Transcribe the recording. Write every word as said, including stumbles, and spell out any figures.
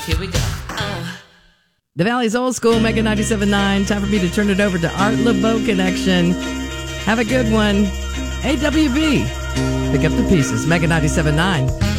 Here we go. Uh. The Valley's old school, Mega ninety-seven point nine. Time for me to turn it over to Art LeBeau Connection. Have a good one. A W B. Pick up the pieces. Mega ninety-seven point nine.